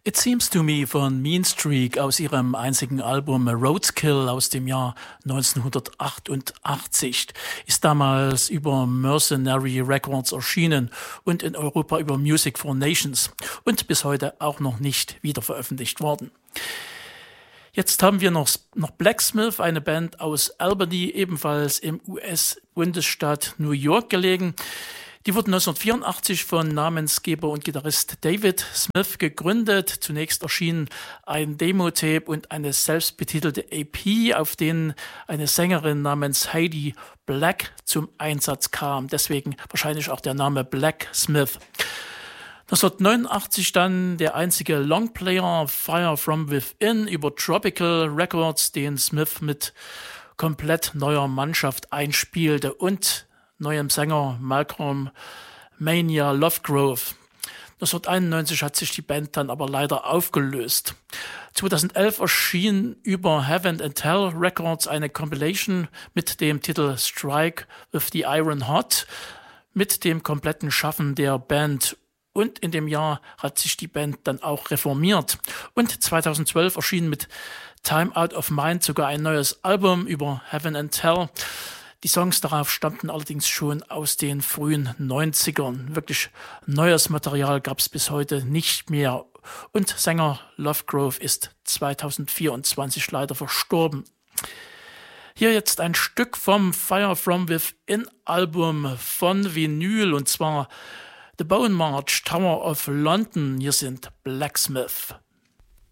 It Seems to Me von Mean Streak aus ihrem einzigen Album Roadkill aus dem Jahr 1988 ist damals über Mercenary Records erschienen und in Europa über Music for Nations und bis heute auch noch nicht wieder veröffentlicht worden. Jetzt haben wir noch Blacksmith, eine Band aus Albany, ebenfalls im US-Bundesstaat New York gelegen. Die wurden 1984 von Namensgeber und Gitarrist David Smith gegründet. Zunächst erschien ein Demo-Tape und eine selbstbetitelte EP, auf denen eine Sängerin namens Heidi Black zum Einsatz kam. Deswegen wahrscheinlich auch der Name Blacksmith. 1989 dann der einzige Longplayer Fire From Within über Tropical Records, den Smith mit komplett neuer Mannschaft einspielte und neuem Sänger Malcolm Mania Lovegrove. 1991 hat sich die Band dann aber leider aufgelöst. 2011 erschien über Heaven and Hell Records eine Compilation mit dem Titel Strike with the Iron Hot mit dem kompletten Schaffen der Band. Und in dem Jahr hat sich die Band dann auch reformiert. Und 2012 erschien mit Time Out of Mind sogar ein neues Album über Heaven and Hell. Die Songs darauf stammten allerdings schon aus den frühen 90ern. Wirklich neues Material gab es bis heute nicht mehr. Und Sänger Lovegrove ist 2024 leider verstorben. Hier jetzt ein Stück vom Fire From Within Album von Vinyl, und zwar The Bone March, Tower of London. Hier sind Blacksmith.